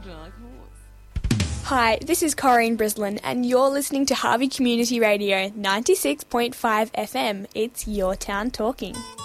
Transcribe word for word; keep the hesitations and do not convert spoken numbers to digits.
Do you like horse? Hi, this is Corrine Brislin, and you're listening to Harvey Community Radio ninety-six point five F M. It's your town talking.